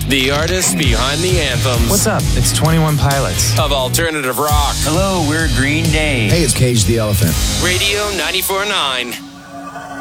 The artists behind the anthems. What's up? It's 21 Pilots. Of alternative rock. Hello, we're Green Day. Hey, it's Cage the Elephant. Radio 94.9.